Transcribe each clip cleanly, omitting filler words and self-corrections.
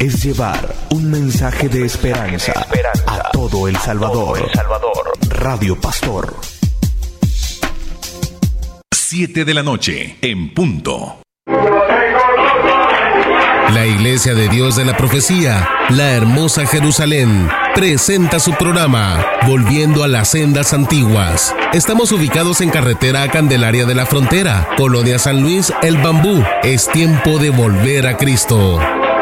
es llevar un mensaje de esperanza a todo El Salvador. Radio Pastor. 7 de la noche, en punto. La Iglesia de Dios de la Profecía, la hermosa Jerusalén, presenta su programa Volviendo a las Sendas Antiguas. Estamos ubicados en carretera a Candelaria de la Frontera, Colonia San Luis, El Bambú. Es tiempo de volver a Cristo.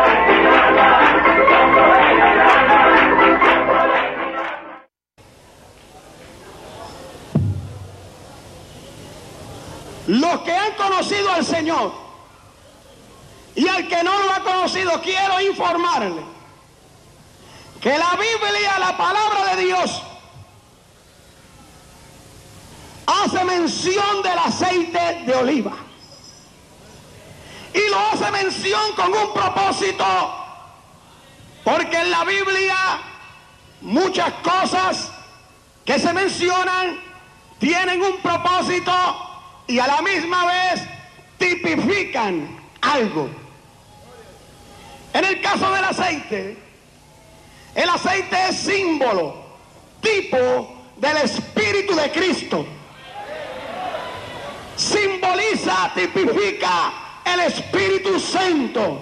Los que han conocido al Señor y al que no lo ha conocido, quiero informarle que la Biblia, la palabra de Dios, hace mención del aceite de oliva. Y lo hace mención con un propósito, porque en la Biblia muchas cosas que se mencionan tienen un propósito y a la misma vez tipifican algo. En el caso del aceite, el aceite es símbolo, tipo del Espíritu de Cristo. Simboliza, tipifica el Espíritu Santo.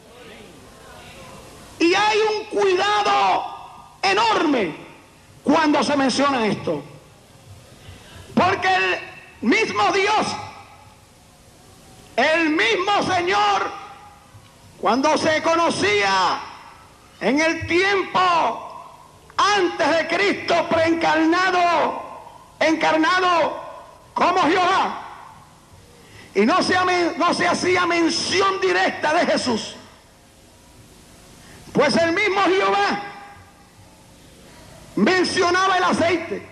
Y hay un cuidado enorme cuando se menciona esto. Porque el mismo Dios, el mismo Señor, cuando se conocía en el tiempo antes de Cristo preencarnado, encarnado como Jehová, y no se hacía mención directa de Jesús, pues el mismo Jehová mencionaba el aceite.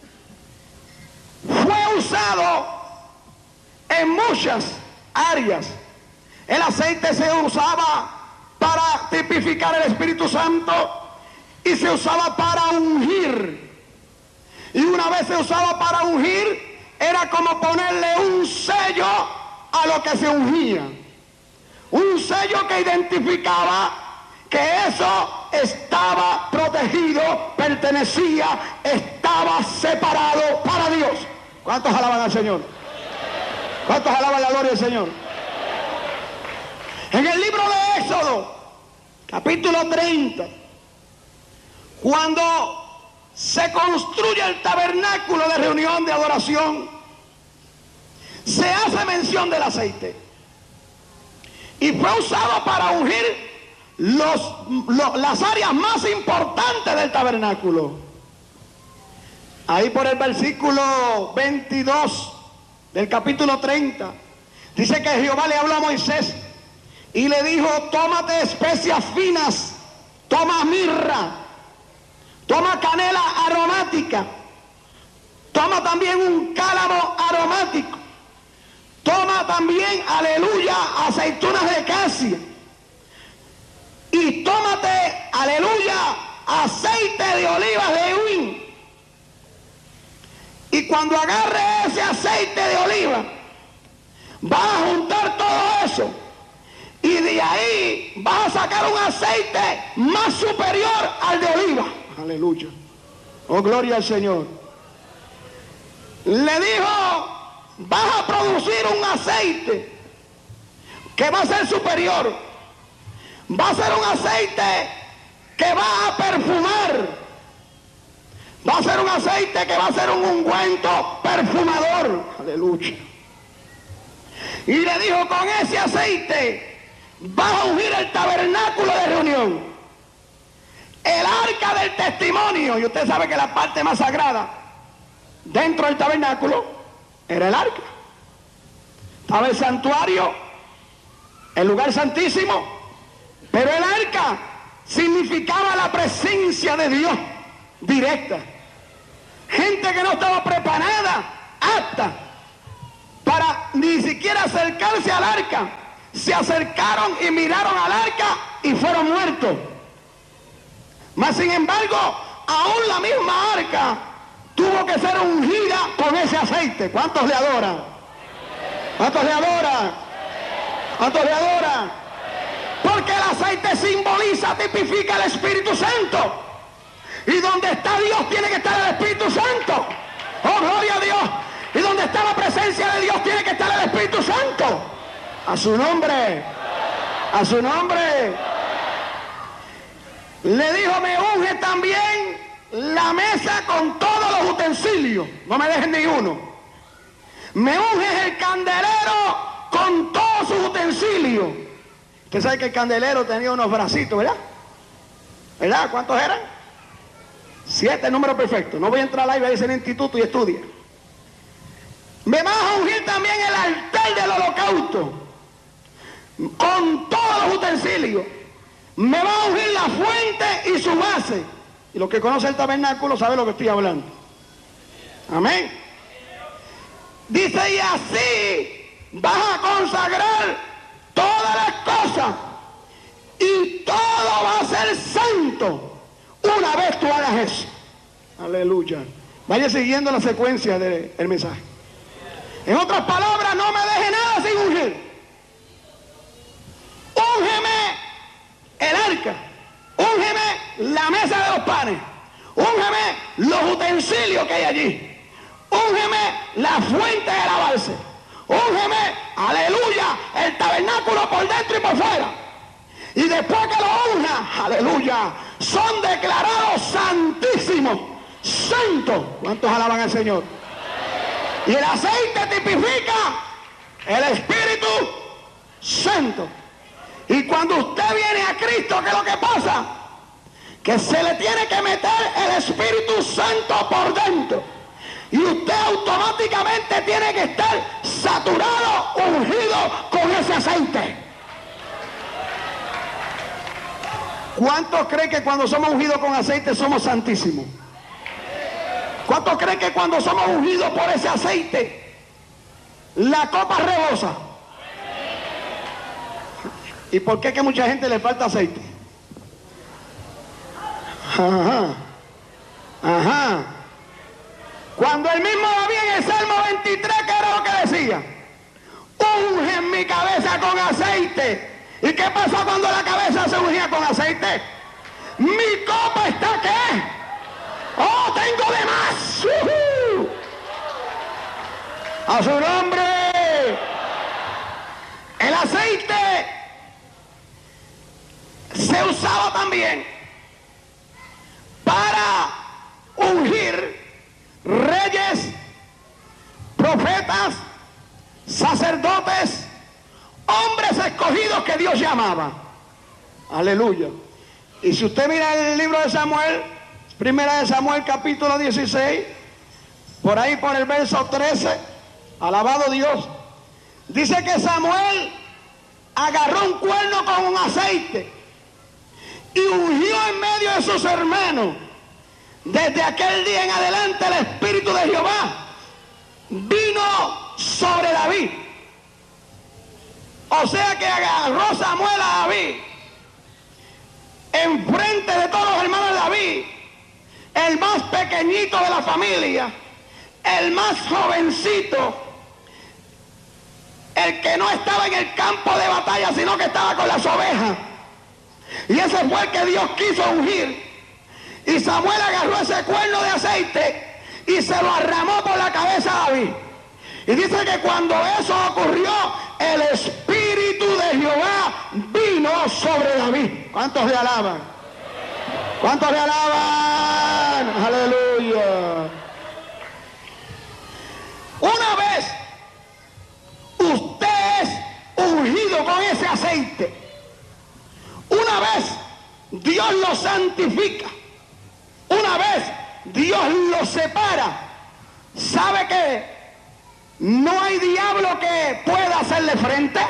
Fue usado en muchas áreas. El aceite se usaba para tipificar el Espíritu Santo y se usaba para ungir. Y una vez se usaba para ungir, era como ponerle un sello a lo que se ungía. Un sello que identificaba que eso estaba protegido, pertenecía, estaba separado para Dios. ¿Cuántos alaban al Señor? ¿Cuántos alaban la gloria del Señor? En el libro de Éxodo, capítulo 30, cuando se construye el tabernáculo de reunión de adoración, se hace mención del aceite. Y fue usado para ungir las áreas más importantes del tabernáculo. Ahí por el versículo 22 del capítulo 30, dice que Jehová le habló a Moisés y le dijo: tómate especias finas, toma mirra, toma canela aromática, toma también un cálamo aromático, toma también, aleluya, aceitunas de casia, y tómate, aleluya, aceite de olivas de Uín. Y cuando agarre ese aceite de oliva, vas a juntar todo eso, y de ahí vas a sacar un aceite más superior al de oliva. Aleluya. Oh, gloria al Señor. Le dijo: vas a producir un aceite que va a ser superior. Va a ser un aceite que va a perfumar. Va a ser un aceite que va a ser un ungüento perfumador. Aleluya. Y le dijo: con ese aceite vas a ungir el tabernáculo de reunión, el arca del testimonio. Y usted sabe que la parte más sagrada dentro del tabernáculo era el arca. Estaba el santuario, el lugar santísimo, pero el arca significaba la presencia de Dios directa. Gente que no estaba preparada, apta para ni siquiera acercarse al arca, se acercaron y miraron al arca y fueron muertos. Mas sin embargo, aún la misma arca tuvo que ser ungida con ese aceite. ¿Cuántos le adoran? ¿Cuántos le adoran? ¿Cuántos le adoran? Porque el aceite aceite simboliza, tipifica el Espíritu Santo. Y donde está Dios tiene que estar el Espíritu Santo. Oh, gloria a Dios. Y donde está la presencia de Dios tiene que estar el Espíritu Santo. A su nombre. A su nombre. Le dijo, me unge también la mesa con todos los utensilios. No me dejen ni uno. Me unge el candelero con todos sus utensilios. Usted sabe que el candelero tenía unos bracitos, ¿verdad? ¿Verdad? ¿Cuántos eran? 7, número perfecto. No voy a entrar ahí, voy a ir al instituto y estudia. Me vas a ungir también el altar del holocausto con todos los utensilios. Me va a ungir la fuente y su base. Y los que conocen el tabernáculo saben lo que estoy hablando. Amén. Dice, y así vas a consagrar todas las cosas y todo va a ser santo una vez tú hagas eso. Aleluya. Vaya siguiendo la secuencia del mensaje. En otras palabras, no me deje nada sin ungir. Úngeme el arca, úngeme la mesa de los panes, úngeme los utensilios que hay allí, úngeme la fuente de lavarse, úngeme, aleluya, el tabernáculo por dentro y por fuera. Y después que lo unja, aleluya, son declarados santísimos, santos. ¿Cuántos alaban al Señor? Y el aceite tipifica el Espíritu Santo. Y cuando usted viene a Cristo, ¿qué es lo que pasa? Que se le tiene que meter el Espíritu Santo por dentro. Y usted automáticamente tiene que estar saturado, ungido con ese aceite. ¿Cuántos creen que cuando somos ungidos con aceite somos santísimos? ¿Cuántos creen que cuando somos ungidos por ese aceite la copa rebosa? ¿Y por qué que mucha gente le falta aceite? Ajá. Ajá. Cuando el mismo David en el Salmo 23, ¿qué era lo que decía? Unge en mi cabeza con aceite. ¿Y qué pasó cuando la cabeza se ungía con aceite? Mi copa está ¿qué? ¡Oh, tengo de más! ¡A su nombre! El aceite se usaba también para ungir reyes, profetas, sacerdotes, hombres escogidos que Dios llamaba. Aleluya. Y si usted mira el libro de Samuel, primera de Samuel capítulo 16, por ahí por el verso 13, alabado Dios, dice que Samuel agarró un cuerno con un aceite y ungió en medio de sus hermanos. Desde aquel día en adelante el Espíritu de Jehová vino sobre David. O sea que agarró Samuel a David enfrente de todos los hermanos de David, el más pequeñito de la familia, el más jovencito, el que no estaba en el campo de batalla sino que estaba con las ovejas. Y ese fue el que Dios quiso ungir. Y Samuel agarró ese cuerno de aceite y se lo arramó por la cabeza a David. Y dice que cuando eso ocurrió, el Espíritu de Jehová vino sobre David. ¿Cuántos le alaban? ¿Cuántos le alaban? Aleluya. Una vez usted es ungido con ese aceite, una vez Dios lo santifica, una vez Dios lo separa, ¿sabe qué? No hay diablo que pueda hacerle frente.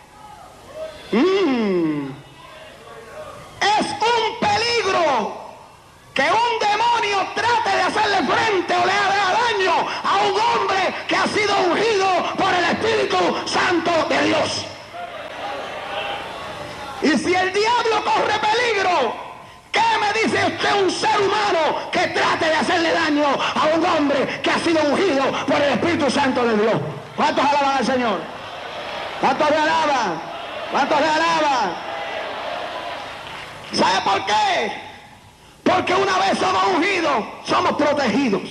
Es un peligro que un demonio trate de hacerle frente o le haga daño a un hombre que ha sido ungido por el Espíritu Santo de Dios. Y si el diablo corre peligro, ¿qué me dice usted un ser humano que trate de hacerle daño a un hombre que ha sido ungido por el Espíritu Santo de Dios? ¿Cuántos alaban al Señor? ¿Cuántos le alaban? ¿Cuántos le alaban? ¿Sabe por qué? Porque una vez somos ungidos, somos protegidos.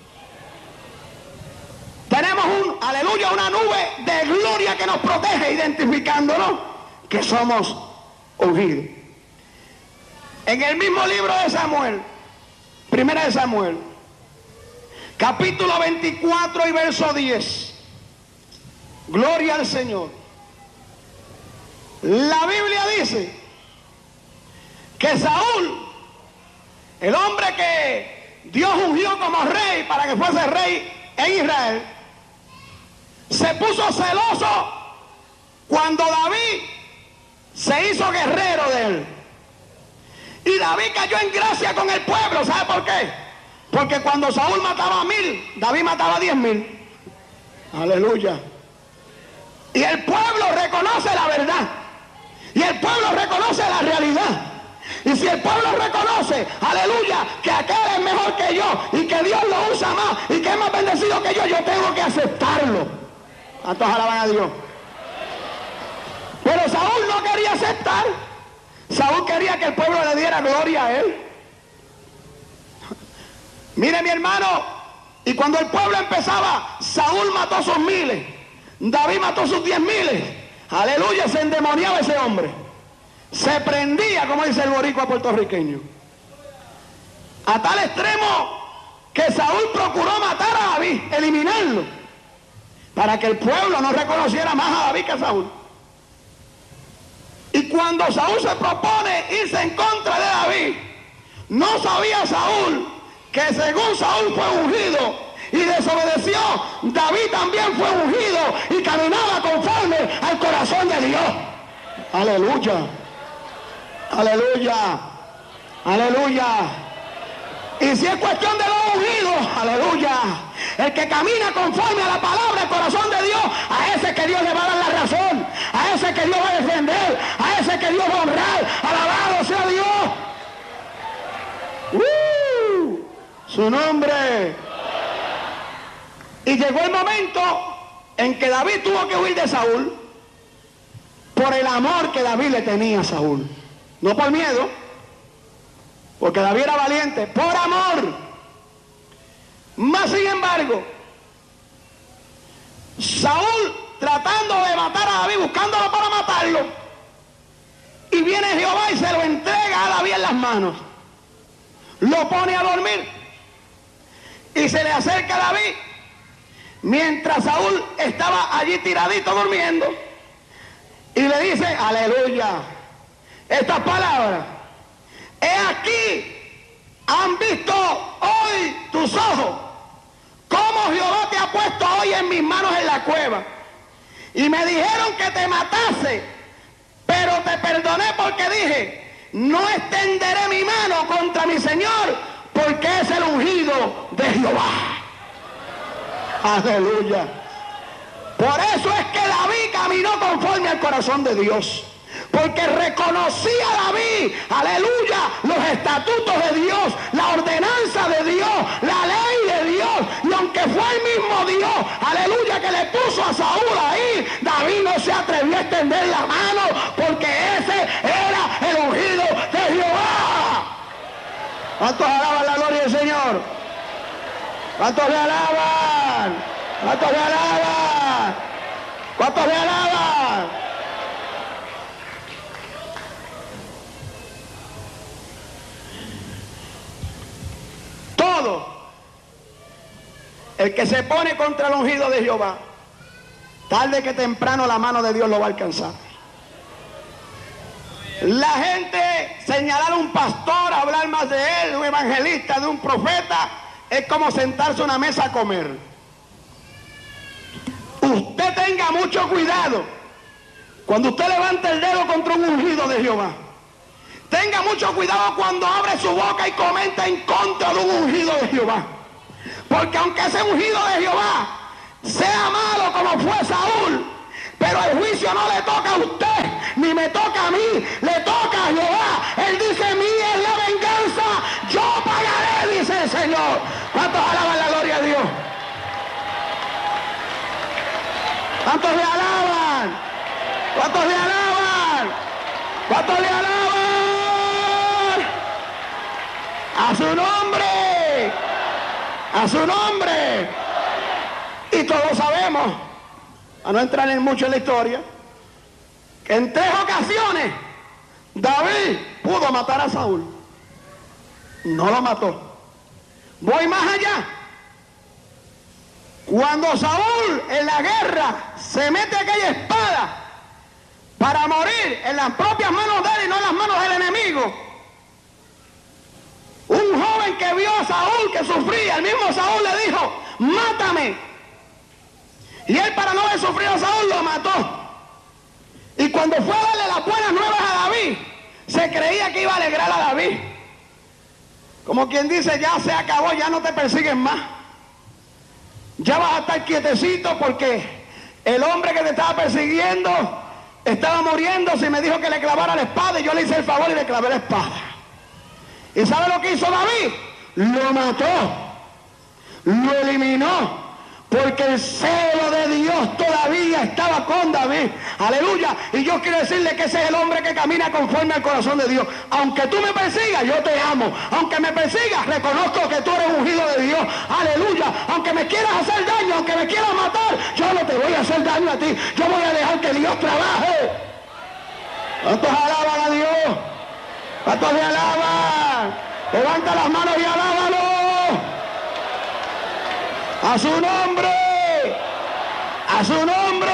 Tenemos aleluya, una nube de gloria que nos protege, identificándonos que somos ungidos. En el mismo libro de Samuel, primera de Samuel, capítulo 24 y verso 10. Gloria al Señor. La Biblia dice que Saúl, el hombre que Dios ungió como rey para que fuese rey en Israel, se puso celoso cuando David se hizo guerrero de él. Y David cayó en gracia con el pueblo. ¿Sabe por qué? Porque cuando Saúl mataba a 1000, David mataba a 10,000. Aleluya. Y el pueblo reconoce la verdad. Y el pueblo reconoce la realidad. Y si el pueblo reconoce, aleluya, que aquel es mejor que yo y que Dios lo usa más y que es más bendecido que yo tengo que aceptarlo. ¿Cuántos alaban a Dios? Pero Saúl no quería aceptar. Saúl quería que el pueblo le diera gloria a él. Mire, mi hermano, y cuando el pueblo empezaba, Saúl mató sus 1000, David mató sus 10,000. Aleluya, se endemoniaba ese hombre. Se prendía, como dice el boricua puertorriqueño. A tal extremo que Saúl procuró matar a David, eliminarlo, para que el pueblo no reconociera más a David que a Saúl. Y cuando Saúl se propone irse en contra de David, no sabía Saúl que según Saúl fue ungido y desobedeció, David también fue ungido y caminaba conforme al corazón de Dios. Aleluya, aleluya, aleluya. Y si es cuestión de los ungidos, aleluya, el que camina conforme a la palabra, el corazón de Dios, a ese que Dios le va a dar la razón, a ese que Dios va a defender, a ese que Dios va a honrar. Alabado sea Dios. Su nombre. Y llegó el momento en que David tuvo que huir de Saúl por el amor que David le tenía a Saúl. No por miedo, porque David era valiente, por amor. Más sin embargo, Saúl tratando de matar a David, buscándolo para matarlo, y viene Jehová y se lo entrega a David en las manos. Lo pone a dormir y se le acerca a David mientras Saúl estaba allí tiradito durmiendo y le dice, aleluya, estas palabras: he aquí, han visto hoy tus ojos cómo Jehová te ha puesto hoy en mis manos en la cueva, y me dijeron que te matase, pero te perdoné porque dije, no extenderé mi mano contra mi Señor, porque es el ungido de Jehová. Aleluya. Por eso es que David caminó conforme al corazón de Dios, porque reconocía a David, aleluya, los estatutos de Dios, la ordenanza de Dios, la ley de Dios. Y aunque fue el mismo Dios, aleluya, que le puso a Saúl ahí, David no se atrevió a extender la mano, porque ese era el ungido de Jehová. ¿Cuántos alaban la gloria del Señor? ¿Cuántos le alaban? ¿Cuántos le alaban? ¿Cuántos le alaban? Todo el que se pone contra el ungido de Jehová, tarde que temprano la mano de Dios lo va a alcanzar. La gente señalar a un pastor, hablar más de él, de un evangelista, de un profeta, es como sentarse a una mesa a comer. Usted tenga mucho cuidado cuando usted levanta el dedo contra un ungido de Jehová. Tenga mucho cuidado cuando abre su boca y comenta en contra de un ungido de Jehová. Porque aunque ese ungido de Jehová sea malo como fue Saúl, pero el juicio no le toca a usted, ni me toca a mí, le toca a Jehová. Él dice, mía es la venganza, yo pagaré, dice el Señor. ¿Cuántos alaban la gloria de Dios? ¿Cuántos le alaban? ¿Cuántos le alaban? ¿Cuántos le alaban? A su nombre. A su nombre. Y todos sabemos, a no entrar en mucho en la historia, que en 3 ocasiones David pudo matar a Saúl. No lo mató. Voy más allá. Cuando Saúl en la guerra se mete aquella espada para morir en las propias manos de él y no en las manos del enemigo, un joven que vio a Saúl que sufría, el mismo Saúl le dijo, mátame. Y él, para no ver sufrir a Saúl, lo mató. Y cuando fue a darle las buenas nuevas a David, se creía que iba a alegrar a David. Como quien dice, ya se acabó, ya no te persiguen más. Ya vas a estar quietecito porque el hombre que te estaba persiguiendo estaba muriéndose y me dijo que le clavara la espada y yo le hice el favor y le clavé la espada. ¿Y sabe lo que hizo David? Lo mató, lo eliminó, porque el celo de Dios todavía estaba con David. Aleluya. Y yo quiero decirle que ese es el hombre que camina conforme al corazón de Dios. Aunque tú me persigas, yo te amo. Aunque me persigas, reconozco que tú eres ungido de Dios. Aleluya. Aunque me quieras hacer daño, aunque me quieras matar, yo no te voy a hacer daño a ti. Yo voy a dejar que Dios trabaje. ¿Cuántos alaban a Dios? ¿Cuántos le alaban? Levanta las manos y alábalo. A su nombre. A su nombre.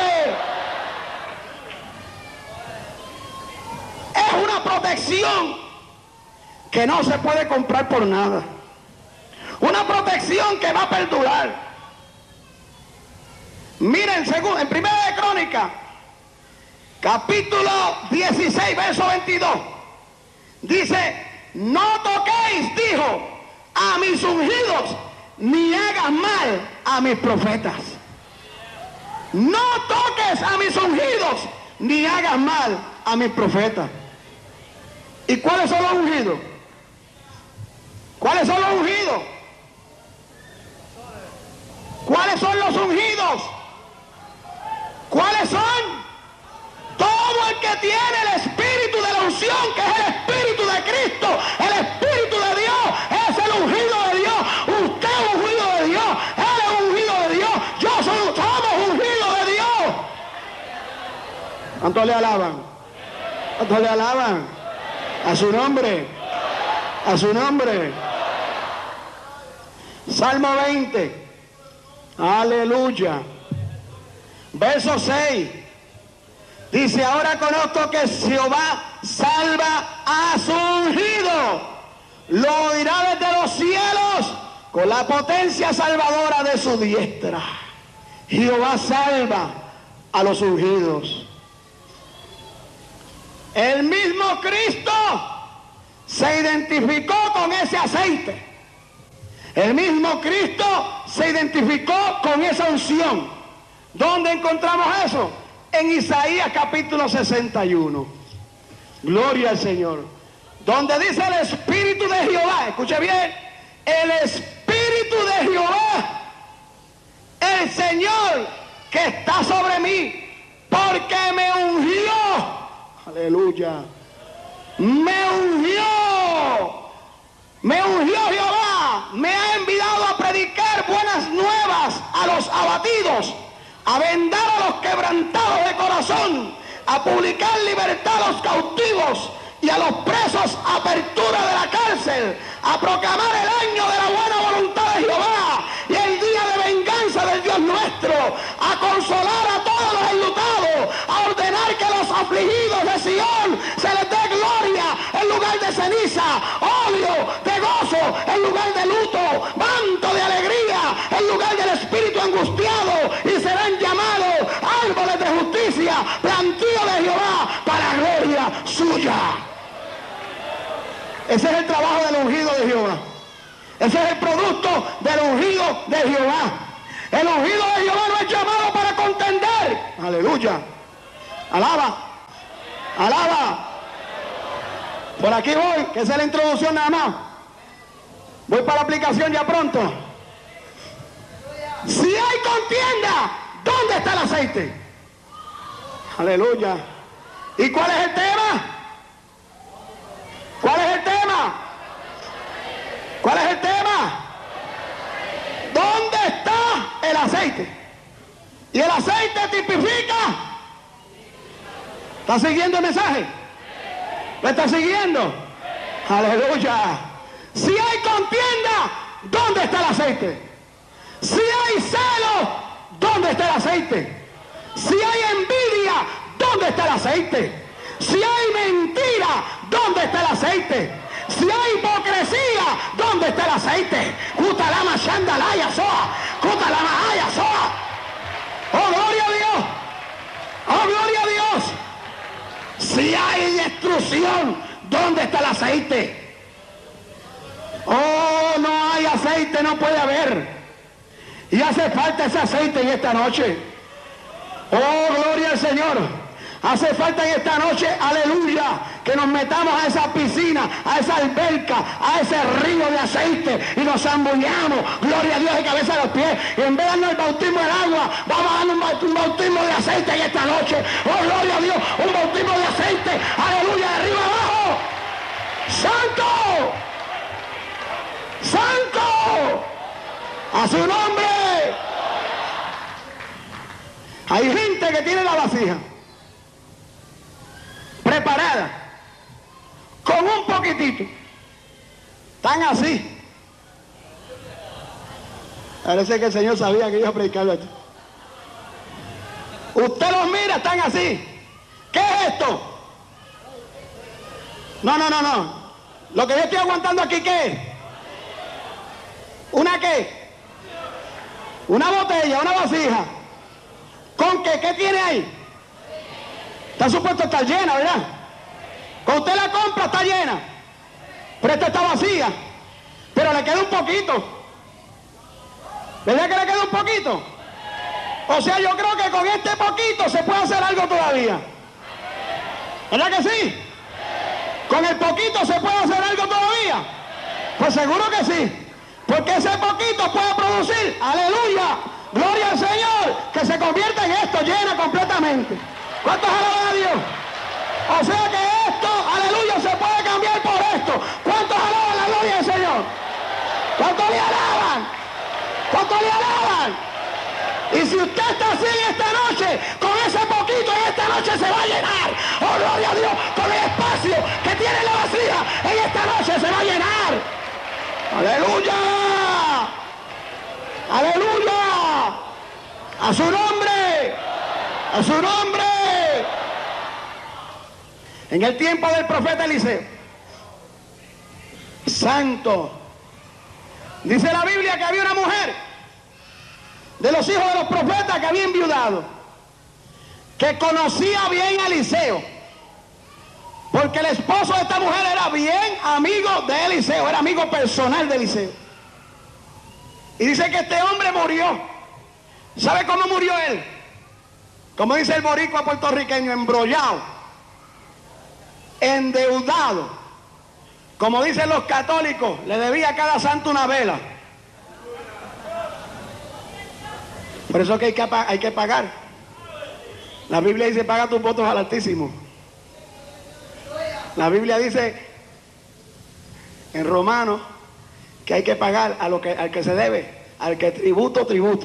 Es una protección que no se puede comprar por nada. Una protección que va a perdurar. Miren, en Primera de Crónicas, capítulo 16, verso 22, dice, no toquéis, dijo, a mis ungidos, ni hagas mal a mis profetas. No toques a mis ungidos, ni hagas mal a mis profetas. ¿Y cuáles son los ungidos? ¿Cuáles son los ungidos? ¿Cuáles son los ungidos? ¿Cuáles son? Todo el que tiene el espíritu de la unción, que es el espíritu de Cristo, el espíritu de Dios, es el ungido de Dios. Usted es ungido de Dios, él es ungido de Dios, somos ungidos de Dios. ¿Cuántos le alaban? ¿Cuántos le alaban? A su nombre, a su nombre. Salmo 20, aleluya, verso 6, dice, ahora conozco que Jehová salva a su ungido, lo oirá desde los cielos con la potencia salvadora de su diestra. Jehová salva a los ungidos. El mismo Cristo se identificó con ese aceite. El mismo Cristo se identificó con esa unción. ¿Dónde encontramos eso? En Isaías capítulo 61. Gloria al Señor. Donde dice el Espíritu de Jehová, escuche bien, el Espíritu de Jehová, el Señor que está sobre mí, porque me ungió. Aleluya. Me ungió Jehová, me ha enviado a predicar buenas nuevas a los abatidos, a vendar a los quebrantados de corazón, a publicar libertad a los cautivos y a los presos apertura de la cárcel, a proclamar el año de la buena voluntad de Jehová y el día de venganza del Dios nuestro, a consolar a todos los enlutados, a ordenar que los afligidos de Sion se les dé gloria en lugar de ceniza, óleo de gozo en lugar de luto, manto de alegría en lugar del espíritu angustiado, y serán llamados árboles de justicia, plantío de Jehová para gloria suya. Ese es el trabajo del ungido de Jehová. Ese es el producto del ungido de Jehová. El ungido de Jehová no es llamado para contender. Aleluya. Alaba. Alaba. Por aquí voy, que esa es la introducción nada más. Voy para la aplicación ya pronto. Si hay contienda, ¿dónde está el aceite? Aleluya. ¿Y cuál es el tema? ¿Cuál es el tema? aceite. Y el aceite tipifica. ¿Está siguiendo el mensaje? ¿Me está siguiendo? Aleluya. Si hay contienda, ¿dónde está el aceite? Si hay celo, ¿dónde está el aceite? Si hay envidia, ¿dónde está el aceite? Si hay mentira, ¿dónde está el aceite? Si hay hipocresía, ¿dónde está el aceite? Kutalama Shandalaya Soa, Kutalama Haya Soa. ¡Oh, gloria a Dios! ¡Oh, gloria a Dios! Si hay destrucción, ¿dónde está el aceite? ¡Oh, no hay aceite, no puede haber! Y hace falta ese aceite en esta noche. ¡Oh, gloria al Señor! Hace falta en esta noche, aleluya, que nos metamos a esa piscina, a esa alberca, a ese río de aceite y nos zambullamos, gloria a Dios, de cabeza a los pies. Y en vez de darnos el bautismo en agua, vamos a darnos un bautismo de aceite en esta noche. ¡Oh, gloria a Dios! Un bautismo de aceite, aleluya, de arriba abajo. ¡Santo! ¡Santo! ¡A su nombre! Hay gente que tiene la vasija preparada con un poquitito, tan así. Parece que el Señor sabía que iba a predicarlo esto. Usted los mira, están así. ¿Qué es esto? No. Lo que yo estoy aguantando aquí, ¿qué es? ¿Una qué? Una botella, una vasija. ¿Con qué? ¿Qué tiene ahí? Está supuesto estar llena, ¿verdad? Cuando usted la compra está llena. Pero esta está vacía. Pero le queda un poquito. ¿Verdad que le queda un poquito? O sea, yo creo que con este poquito se puede hacer algo todavía. ¿Verdad que sí? ¿Con el poquito se puede hacer algo todavía? Pues seguro que sí. Porque ese poquito puede producir, aleluya, gloria al Señor, que se convierta en esto, llena completamente. ¿Cuántos alaban a Dios? O sea que esto, aleluya, se puede cambiar por esto. ¿Cuántos alaban la gloria del Señor? ¿Cuántos le alaban? ¿Cuántos le alaban? Y si usted está así en esta noche, con ese poquito en esta noche se va a llenar. Oh, gloria a Dios, con el espacio que tiene la vasija, en esta noche se va a llenar. ¡Aleluya! ¡Aleluya! ¡A su nombre! ¡A su nombre! En el tiempo del profeta Eliseo, santo, dice la Biblia que había una mujer de los hijos de los profetas que había enviudado, que conocía bien a Eliseo, porque el esposo de esta mujer era bien amigo de Eliseo, era amigo personal de Eliseo. Y dice que este hombre murió. ¿Sabe cómo murió él? Como dice el boricua puertorriqueño, embrollado, endeudado. Como dicen los católicos, le debía a cada santo una vela. Por eso que hay que pagar. La Biblia dice, paga tus votos al Altísimo. La Biblia dice en Romanos que hay que pagar al que se debe, al que tributo.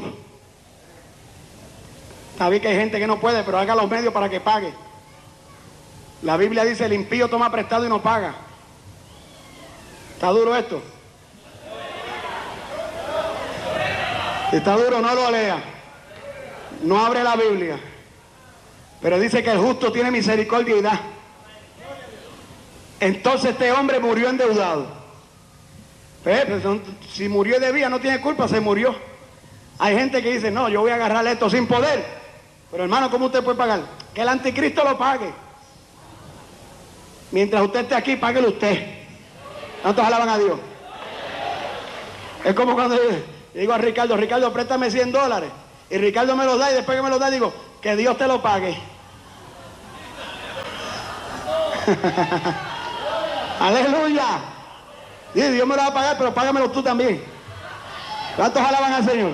Está bien que hay gente que no puede, pero haga los medios para que pague. La Biblia dice, el impío toma prestado y no paga. ¿Está duro esto? Si está duro, no lo lea. No abre la Biblia. Pero dice que el justo tiene misericordia y da. Entonces este hombre murió endeudado. Pero si murió y debía, no tiene culpa, se murió. Hay gente que dice, no, yo voy a agarrarle esto sin poder. Pero hermano, ¿cómo usted puede pagar? Que el anticristo lo pague. Mientras usted esté aquí, páguelo usted. ¿Cuántos alaban a Dios? Es como cuando yo digo a Ricardo, Ricardo, préstame $100. Y Ricardo me los da y después que me los da digo, que Dios te lo pague. Aleluya. Dice, Dios me lo va a pagar, pero págamelo tú también. ¿Cuántos alaban al Señor?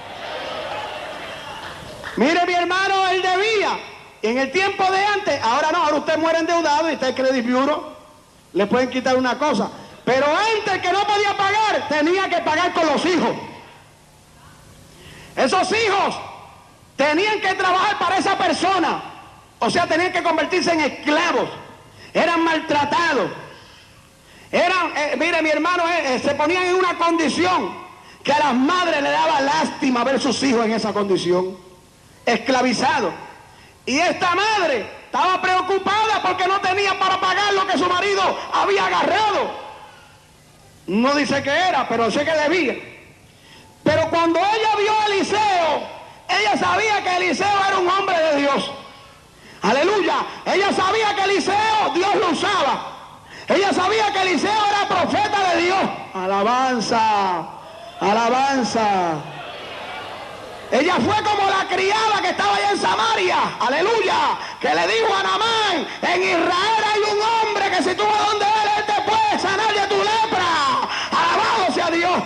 Mire, mi hermano, él debía. En el tiempo de antes, ahora no, ahora usted muere endeudado y está el Credit Bureau, le pueden quitar una cosa. Pero antes, el que no podía pagar, tenía que pagar con los hijos. Esos hijos tenían que trabajar para esa persona. O sea, tenían que convertirse en esclavos. Eran maltratados. Mire, mi hermano, se ponían en una condición que a las madres le daba lástima ver sus hijos en esa condición, esclavizados. Y esta madre estaba preocupada porque no tenía para pagar lo que su marido había agarrado. No dice que era, pero sé que debía. Pero cuando ella vio a Eliseo, ella sabía que Eliseo era un hombre de Dios. Aleluya. Ella sabía que Eliseo, Dios lo usaba. Ella sabía que Eliseo era profeta de Dios. Alabanza, alabanza. Ella fue como la criada que estaba allá en Samaria, aleluya, que le dijo a Naamán: en Israel hay un hombre que si tú vas donde él te puede sanar de tu lepra. Alabado sea Dios.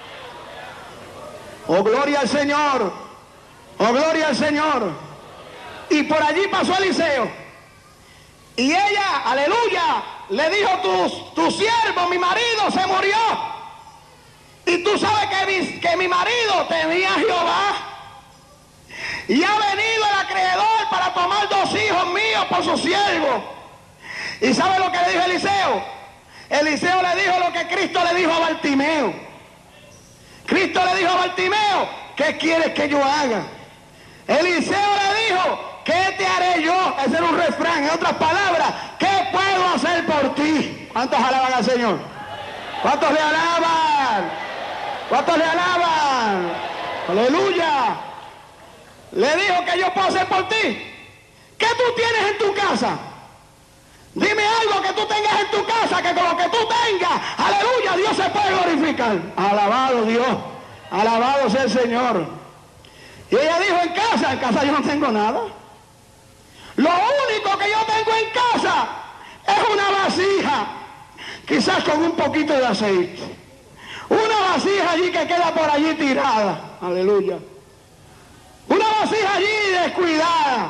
Oh, gloria al Señor. Oh, gloria al Señor. Y por allí pasó Eliseo. Y ella, aleluya, le dijo: tu siervo, mi marido, se murió. Y tú sabes que mi marido temía a Jehová. Y ha venido el acreedor para tomar 2 hijos míos por su siervo. ¿Y sabe lo que le dijo Eliseo? Eliseo le dijo lo que Cristo le dijo a Bartimeo. Cristo le dijo a Bartimeo: ¿qué quieres que yo haga? Eliseo le dijo: ¿qué te haré yo? Ese era un refrán. En otras palabras, ¿qué puedo hacer por ti? ¿Cuántos alaban al Señor? ¿Cuántos le alaban? ¿Cuántos le alaban? Aleluya. Le dijo: que yo puedo hacer por ti. ¿Qué tú tienes en tu casa? Dime algo que tú tengas en tu casa, que con lo que tú tengas, aleluya, Dios se puede glorificar. Alabado Dios, alabado sea el Señor. Y ella dijo: en casa yo no tengo nada. Lo único que yo tengo en casa es una vasija, quizás con un poquito de aceite. Una vasija allí que queda por allí tirada. Aleluya. Una vasija allí descuidada.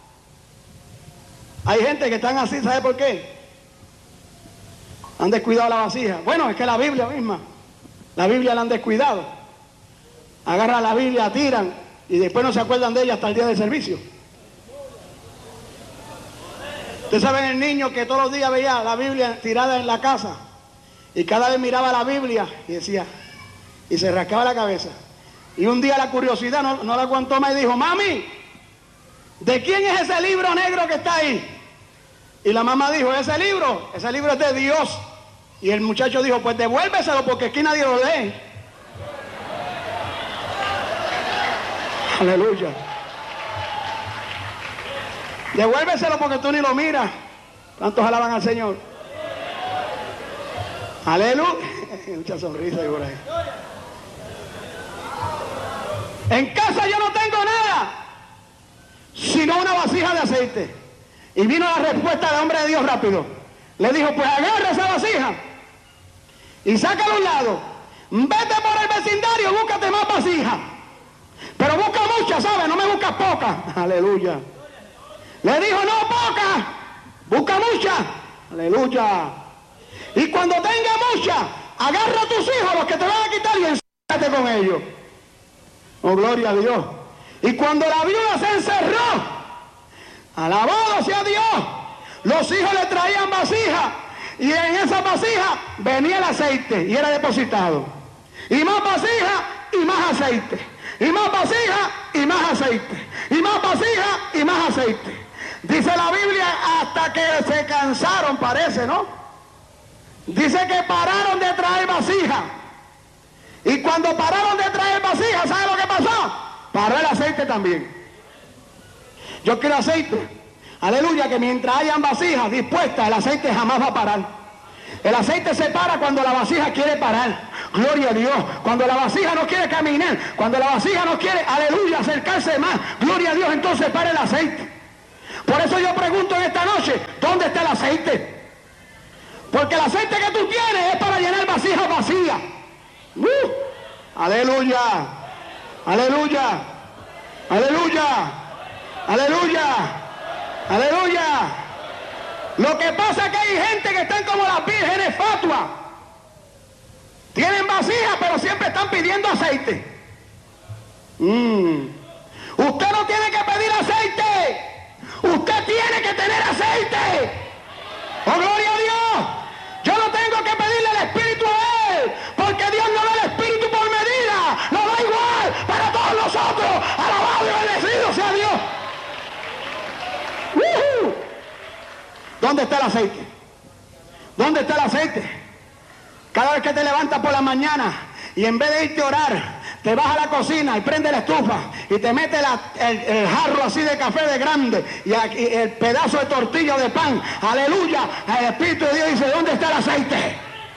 Hay gente que están así, ¿sabe por qué? Han descuidado la vasija. Bueno, es que la Biblia misma, la Biblia la han descuidado. Agarran la Biblia, tiran y después no se acuerdan de ella hasta el día del servicio. Ustedes saben el niño que todos los días veía la Biblia tirada en la casa y cada vez miraba la Biblia y decía, y se rascaba la cabeza. Y un día la curiosidad no la aguantó más y dijo: mami, ¿de quién es ese libro negro que está ahí? Y la mamá dijo: ese libro es de Dios. Y el muchacho dijo: pues devuélveselo porque aquí nadie lo lee. Aleluya. Devuélveselo porque tú ni lo miras. ¿Cuántos alaban al Señor? Aleluya. Mucha sonrisa ahí por ahí. En casa yo no tengo nada sino una vasija de aceite. Y vino la respuesta del hombre de Dios rápido. Le dijo: pues agarra esa vasija y sácala a un lado. Vete por el vecindario, búscate más vasijas. Pero busca muchas, ¿sabes? No me buscas pocas. Aleluya. Le dijo: no pocas, busca muchas. Aleluya. Y cuando tenga muchas, agarra a tus hijos, los que te van a quitar, y ensérrate con ellos. Oh, gloria a Dios. Y cuando la viuda se encerró, alabado sea Dios, los hijos le traían vasijas y en esa vasija venía el aceite y era depositado. Y más vasija y más aceite. Y más vasija y más aceite. Y más vasija y más aceite. Dice la Biblia hasta que se cansaron, parece, ¿no? Dice que pararon de traer vasija. Y cuando pararon de traer vasija, ¿sabe lo que pasó? Paró el aceite también. Yo quiero aceite. Aleluya, que mientras hayan vasijas dispuestas, el aceite jamás va a parar. El aceite se para cuando la vasija quiere parar. Gloria a Dios. Cuando la vasija no quiere caminar, cuando la vasija no quiere, aleluya, acercarse más, gloria a Dios, entonces para el aceite. Por eso yo pregunto en esta noche: ¿dónde está el aceite? Porque el aceite que tú tienes es para llenar vasijas vacías. Aleluya, aleluya, aleluya, aleluya, aleluya. Lo que pasa es que hay gente que están como las vírgenes fatuas. Tienen vasijas, pero siempre están pidiendo aceite. Usted no tiene que pedir aceite. Usted tiene que tener aceite. ¡Oh, gloria a Dios! Yo no tengo que pedirle el Espíritu a Él, porque Dios no da el Espíritu por medida. Lo da igual para todos nosotros. Alabado y bendecido sea Dios. ¿Dónde está el aceite? ¿Dónde está el aceite? Cada vez que te levantas por la mañana y en vez de irte a orar, te vas a la cocina y prende la estufa y te mete el jarro así de café de grande y el pedazo de tortilla de pan. Aleluya. El Espíritu de Dios dice, ¿dónde está el aceite?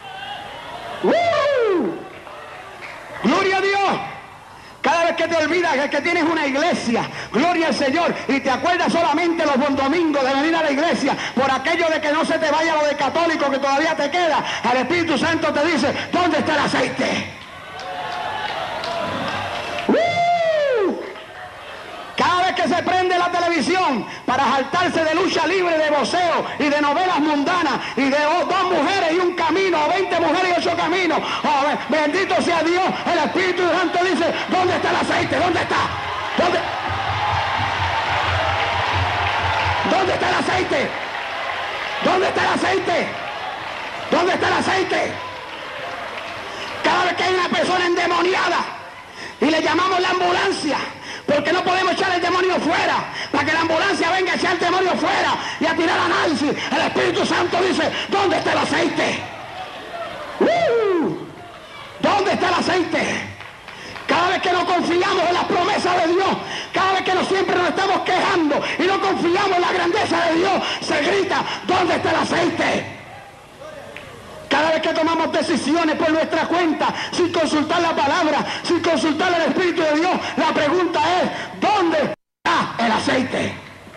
Gloria a Dios. Cada vez que te olvidas que tienes una iglesia, gloria al Señor, y te acuerdas solamente los buen domingos de venir a la iglesia, por aquello de que no se te vaya lo de católico que todavía te queda, el Espíritu Santo te dice, ¿dónde está el aceite? Cada vez que se prende la televisión para jaltarse de lucha libre, de boxeo y de novelas mundanas y de 2 mujeres y un camino, o 20 mujeres y 8 caminos, bendito sea Dios, el Espíritu Santo dice, ¿dónde está el aceite? ¿Dónde está? ¿Dónde está el aceite? ¿Dónde está el aceite? ¿Dónde está el aceite? Cada vez que hay una persona endemoniada y le llamamos la ambulancia, porque no podemos echar el demonio fuera, para que la ambulancia venga a echar el demonio fuera y a tirar análisis, el Espíritu Santo dice, ¿dónde está el aceite? ¿Dónde está el aceite? Cada vez que no confiamos en las promesas de Dios, cada vez que siempre nos estamos quejando y no confiamos en la grandeza de Dios, se grita, ¿dónde está el aceite? Cada vez que tomamos decisiones por nuestra cuenta, sin consultar la palabra, sin consultar el Espíritu de Dios, la pregunta es, ¿dónde está el aceite?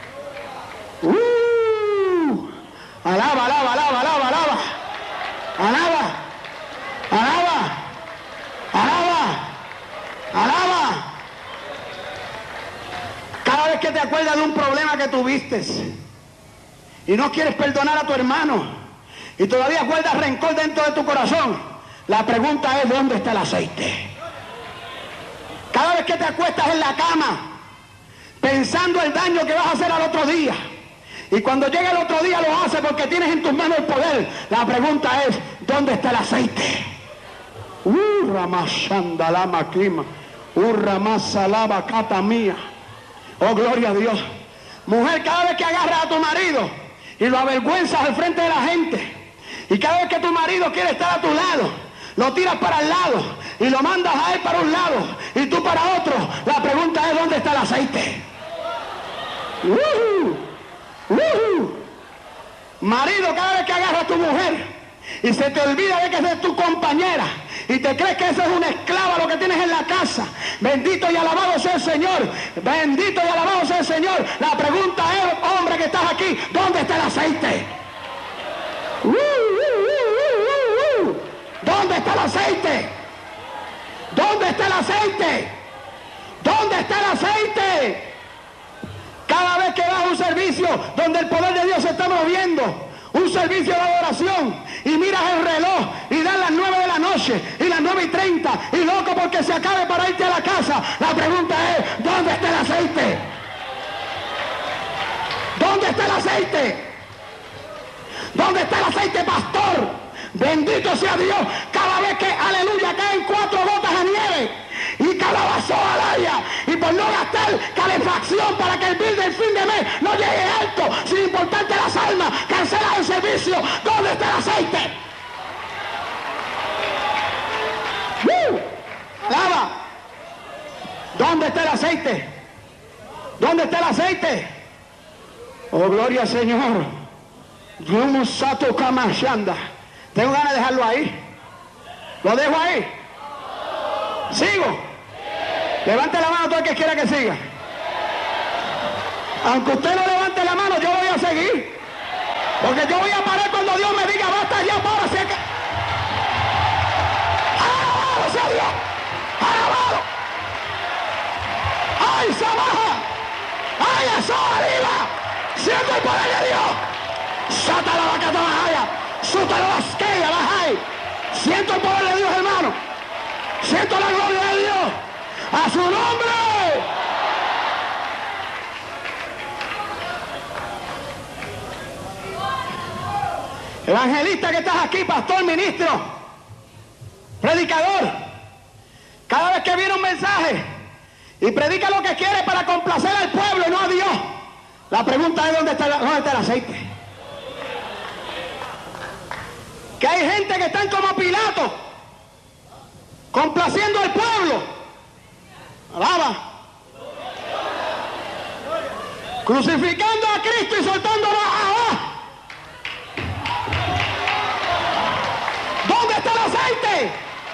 Alaba, alaba, alaba, alaba, alaba. Alaba, alaba, alaba, alaba. Cada vez que te acuerdas de un problema que tuviste y no quieres perdonar a tu hermano, y todavía guardas rencor dentro de tu corazón, la pregunta es, ¿dónde está el aceite? Cada vez que te acuestas en la cama pensando el daño que vas a hacer al otro día, y cuando llega el otro día lo haces porque tienes en tus manos el poder, la pregunta es, ¿dónde está el aceite? Ramashandalama Klima, Ramasalaba Kata mía. Oh, gloria a Dios. Mujer, cada vez que agarras a tu marido y lo avergüenzas al frente de la gente, y cada vez que tu marido quiere estar a tu lado, lo tiras para el lado y lo mandas a él para un lado y tú para otro, la pregunta es, ¿dónde está el aceite? Marido, cada vez que agarras a tu mujer y se te olvida de que esa es tu compañera y te crees que esa es una esclava lo que tienes en la casa, bendito y alabado sea el Señor, bendito y alabado sea el Señor, la pregunta es, hombre que estás aquí, ¿dónde está el aceite? ¿Dónde está el aceite? ¿Dónde está el aceite? ¿Dónde está el aceite? Cada vez que vas a un servicio donde el poder de Dios se está moviendo, un servicio de adoración, y miras el reloj y dan las 9 de la noche y las 9:30 y loco porque se acabe para irte a la casa, la pregunta es, ¿dónde está el aceite? ¿Dónde está el aceite? ¿Dónde está el aceite, pastor? Bendito sea Dios. Cada vez que, aleluya, caen 4 gotas de nieve y calabazó al área, y por no gastar calefacción para que el bill del fin de mes no llegue alto, sin importarte las almas, cancelas el servicio, ¿dónde está el aceite? Alaba. ¿Dónde está el aceite? ¿Dónde está el aceite? Oh, gloria al Señor. Tengo ganas de dejarlo ahí. ¿Lo dejo ahí? ¿Sigo? Levante la mano todo el que quiera que siga. Aunque usted no levante la mano, yo voy a seguir. Porque yo voy a parar cuando Dios me diga, basta ya, para seca. ¡Alabado sea Dios! ¡Alabado! ¡Ay, se baja! ¡Ay, eso arriba! ¡Siento el poder de Dios! ¡Sata la vaca toda! ¡Sútalo las que bajai! Siento el poder de Dios, hermano. Siento la gloria de Dios. ¡A su nombre! Evangelista que estás aquí, pastor, ministro, predicador, cada vez que viene un mensaje y predica lo que quiere para complacer al pueblo y no a Dios, la pregunta es ¿dónde está el aceite? Que hay gente que están como Pilato, complaciendo al pueblo. Alaba. Crucificando a Cristo y soltándolo abajo. ¿Dónde está el aceite?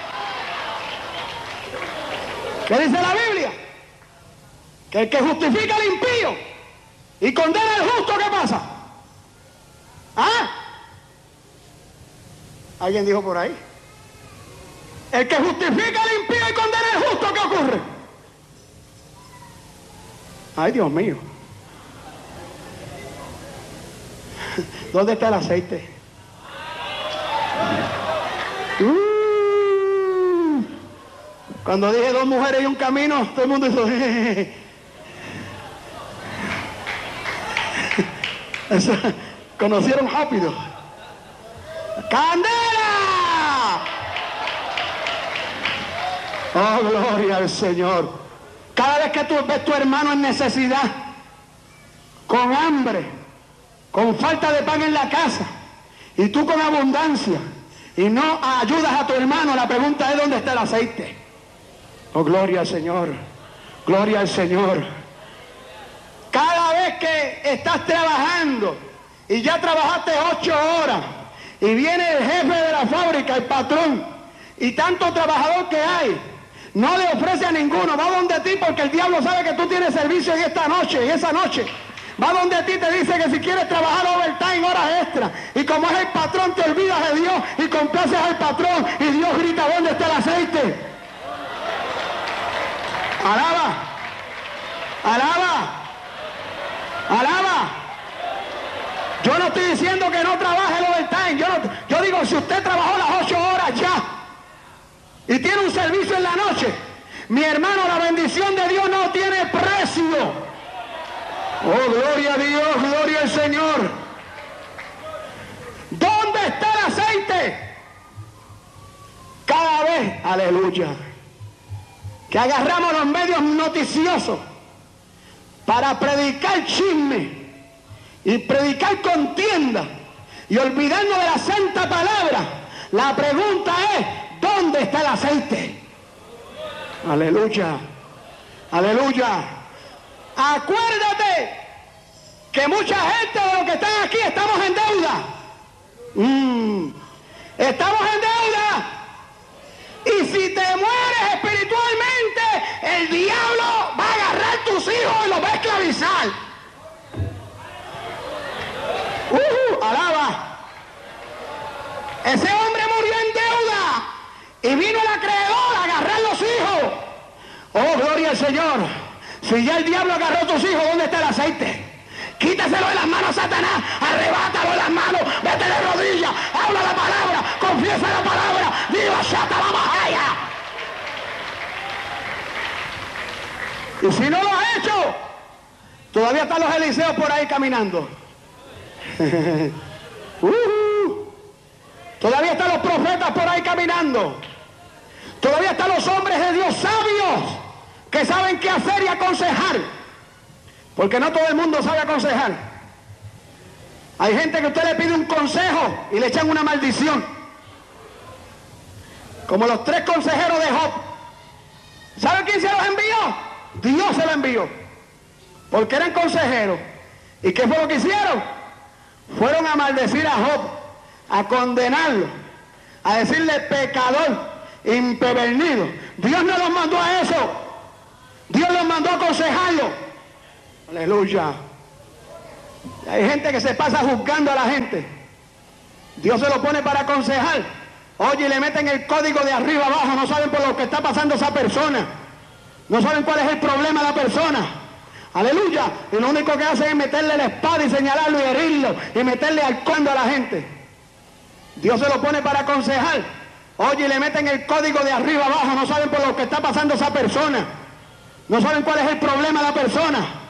¿Qué dice la Biblia? Que el que justifica al impío y condena al justo, ¿qué pasa? ¿Ah? ¿Alguien dijo por ahí? El que justifica al impío y condena al justo, ¿qué ocurre? Ay, Dios mío. ¿Dónde está el aceite? Cuando dije 2 mujeres y un camino, todo el mundo hizo... Eso, conocieron rápido. ¡Candela! Oh, gloria al Señor. Cada vez que tú ves a tu hermano en necesidad, con hambre, con falta de pan en la casa, y tú con abundancia, y no ayudas a tu hermano, la pregunta es ¿dónde está el aceite? Oh, gloria al Señor, gloria al Señor. Cada vez que estás trabajando y ya trabajaste 8 horas y viene el jefe de la fábrica, el patrón, y tanto trabajador que hay, no le ofrece a ninguno, va donde ti porque el diablo sabe que tú tienes servicio en esta noche, en esa noche. Va donde ti, te dice que si quieres trabajar overtime, horas extra, y como es el patrón te olvidas de Dios y complaces al patrón y Dios grita ¿dónde está el aceite? Alaba, alaba, alaba. Yo no estoy diciendo que no trabaje el overtime, yo digo si usted trabajó las 8 horas ya y tiene un servicio en la noche, mi hermano, la bendición de Dios no tiene precio. Oh, gloria a Dios, gloria al Señor. ¿Dónde está el aceite? Cada vez, aleluya, que agarramos los medios noticiosos para predicar chisme y predicar contienda y olvidarnos de la santa palabra, la pregunta es ¿dónde está el aceite? Aleluya, aleluya. Acuérdate que mucha gente de los que están aquí estamos en deuda. Estamos en deuda. Y si te mueres espiritualmente, el diablo va a agarrar tus hijos y los va a esclavizar. Alaba. Ese hombre murió en deuda y vino el acreedor a agarrar los hijos. Oh, gloria al Señor. Si ya el diablo agarró a tus hijos, ¿dónde está el aceite? Quítaselo de las manos, Satanás, arrebátalo de las manos, vete de rodillas, habla la palabra, confiesa la palabra, diga Shatabamahaya. Y si no lo has hecho, todavía están los Eliseos por ahí caminando. Todavía están los profetas por ahí caminando. Todavía están los hombres de Dios sabios que saben qué hacer y aconsejar, porque no todo el mundo sabe aconsejar. Hay gente que usted le pide un consejo y le echan una maldición, como los 3 consejeros de Job. ¿Sabe quién se los envió? Dios se los envió, porque eran consejeros. ¿Y qué fue lo que hicieron? Fueron a maldecir a Job, a condenarlo, a decirle pecador, imprevernido. Dios no los mandó a eso. Dios los mandó a aconsejarlo. Aleluya. Hay gente que se pasa juzgando a la gente. Dios se lo pone para aconsejar. Oye, y le meten el código de arriba abajo. No saben por lo que está pasando esa persona. No saben cuál es el problema de la persona. Aleluya. Y lo único que hacen es meterle la espada y señalarlo y herirlo y meterle al cuando a la gente. Dios se lo pone para aconsejar. Oye, y le meten el código de arriba abajo. No saben por lo que está pasando esa persona. No saben cuál es el problema de la persona.